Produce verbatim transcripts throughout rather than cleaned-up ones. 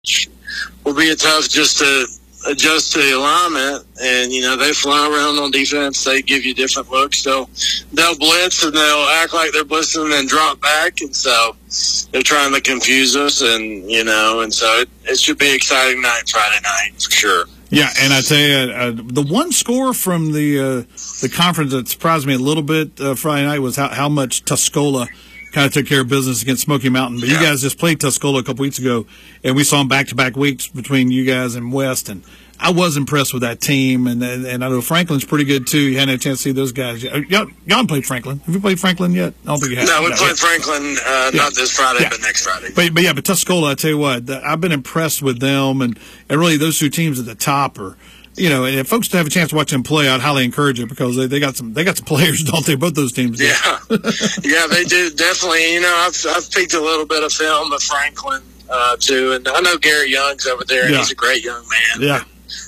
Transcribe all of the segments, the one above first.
will be a tough just to adjust to the alignment. And, you know, they fly around on defense. They give you different looks. They'll, they'll blitz and they'll act like they're blitzing and then drop back. And so they're trying to confuse us, and, you know, and so it, it should be an exciting night Friday night for sure. Yeah, and I tell you, uh, the one score from the uh, the conference that surprised me a little bit uh, Friday night was how, how much Tuscola kind of took care of business against Smoky Mountain. But yeah. You guys just played Tuscola a couple weeks ago, and we saw them back-to-back weeks between you guys and West, and I was impressed with that team, and and, and I know Franklin's pretty good, too. You hadn't had a chance to see those guys. Y'all, y'all played Franklin. Have you played Franklin yet? I don't think you have. No, we no, played yeah. Franklin uh, yeah. not this Friday, yeah. but next Friday. But, but, yeah, but Tuscola, I tell you what, I've been impressed with them, and, and really those two teams at the top are, you know, and if folks have a chance to watch them play, I'd highly encourage it because they, they got some they got some players, don't they? Both those teams. Do. Yeah, yeah, they do definitely. You know, I've I've picked a little bit of film of Franklin uh, too, and I know Garrett Young's over there, and yeah. he's a great young man. Yeah,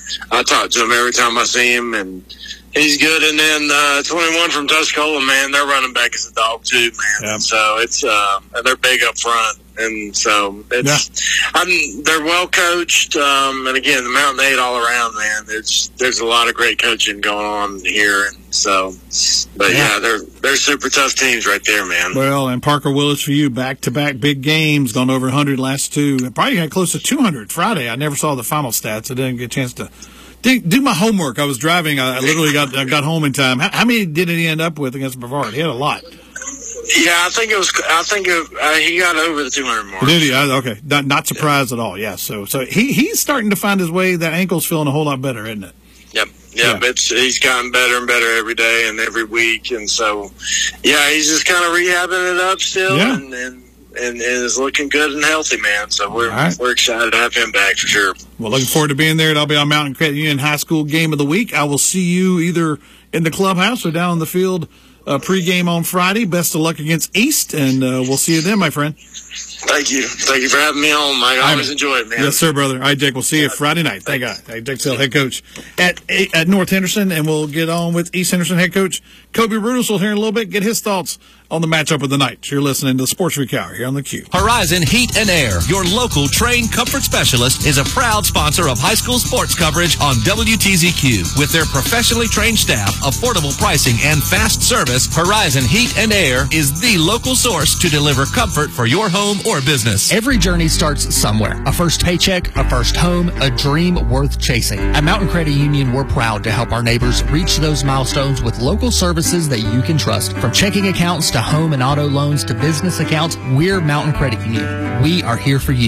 I talk to him every time I see him, and he's good. And then uh, twenty-one from Tuscola, man, their running back is a dog too, man. Yeah. And so it's uh, they're big up front. And so it's, yeah. I'm, they're well coached. Um, and again, the Mountain Eight all around, man, there's, there's a lot of great coaching going on here. And so, but yeah, yeah they're, they're super tough teams right there, man. Well, and Parker Willis for you, back to back big games, gone over one hundred last two. Probably got close to two hundred Friday. I never saw the final stats. I didn't get a chance to do my homework. I was driving. I literally got, I got home in time. How, how many did he end up with against Brevard? He had a lot. Yeah, I think it was. I think it, uh, he got over the two hundred mark. Did he? Okay, not, not surprised yeah. at all. Yeah, so so he he's starting to find his way. That ankle's feeling a whole lot better, isn't it? Yep, yep. Yeah. It's he's gotten better and better every day and every week, and so yeah, he's just kind of rehabbing it up still, yeah. and, and and is looking good and healthy, man. So we're right. we're excited to have him back for sure. Well, looking forward to being there. And I'll be on Mountain Credit Union High School Game of the Week. I will see you either in the clubhouse or down on the field. Uh, pre-game on Friday. Best of luck against East, and uh, we'll see you then, my friend. Thank you. Thank you for having me on, Mike. I always enjoy it, man. Yes, sir, brother. All right, Jake, we'll see you Friday night. Thank God. Hey, Jake Sell, head coach at at North Henderson, and we'll get on with East Henderson head coach Kobe Brutus will hear in a little bit, get his thoughts on the matchup of the night. You're listening to the Sports Week Hour here on the Q. Horizon Heat and Air, your local trained comfort specialist, is a proud sponsor of high school sports coverage on W T Z Q. With their professionally trained staff, affordable pricing, and fast service, Horizon Heat and Air is the local source to deliver comfort for your home or business. Every journey starts somewhere. A first paycheck, a first home, a dream worth chasing. At Mountain Credit Union, we're proud to help our neighbors reach those milestones with local services that you can trust. From checking accounts to home and auto loans to business accounts, we're Mountain Credit Union. We are here for you.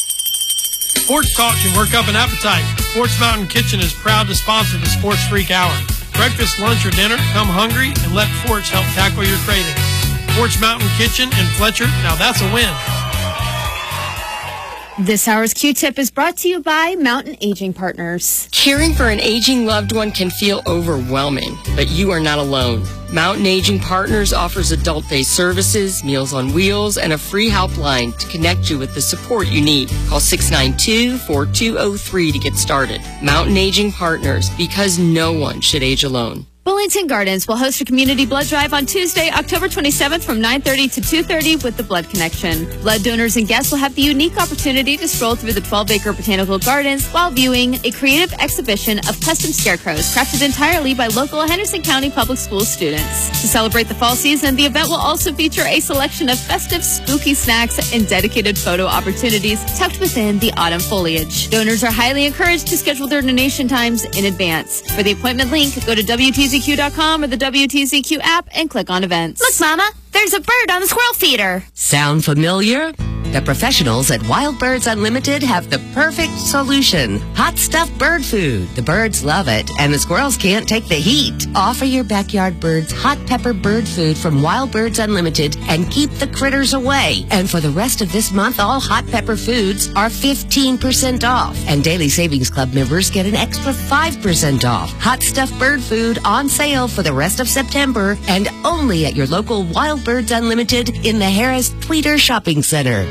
Sports talk can work up an appetite. Sports Mountain Kitchen is proud to sponsor the Sports Freak Hour. Breakfast, lunch, or dinner, come hungry and let Forts help tackle your cravings. Sports Mountain Kitchen in Fletcher, now that's a win. This hour's Q-Tip is brought to you by Mountain Aging Partners. Caring for an aging loved one can feel overwhelming, but you are not alone. Mountain Aging Partners offers adult day services, Meals on Wheels, and a free helpline to connect you with the support you need. Call six nine two, four two zero three to get started. Mountain Aging Partners, because no one should age alone. Bullington Gardens will host a community blood drive on Tuesday, October twenty-seventh from nine thirty to two thirty with the Blood Connection. Blood donors and guests will have the unique opportunity to stroll through the twelve-acre botanical gardens while viewing a creative exhibition of custom scarecrows crafted entirely by local Henderson County Public Schools students. To celebrate the fall season, the event will also feature a selection of festive, spooky snacks and dedicated photo opportunities tucked within the autumn foliage. Donors are highly encouraged to schedule their donation times in advance. For the appointment link, go to W T Z Q dot com or the W T Z Q app and click on events. Look, Mama, there's a bird on the squirrel feeder. Sound familiar? The professionals at Wild Birds Unlimited have the perfect solution. Hot stuffed bird food. The birds love it, and the squirrels can't take the heat. Offer your backyard birds hot pepper bird food from Wild Birds Unlimited and keep the critters away. And for the rest of this month, all hot pepper foods are fifteen percent off. And Daily Savings Club members get an extra five percent off. Hot stuffed bird food on sale for the rest of September and only at your local Wild Birds Unlimited in the Harris Tweeter Shopping Center.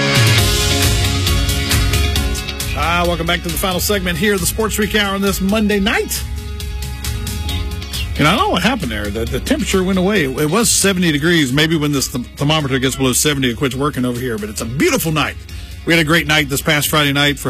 Ah, welcome back to the final segment here of the Sports Week Hour on this Monday night. And I don't know what happened there. The, the temperature went away. It, it was seventy degrees. Maybe when this th- thermometer gets below seventy, it quits working over here. But it's a beautiful night we had a great night this past Friday night for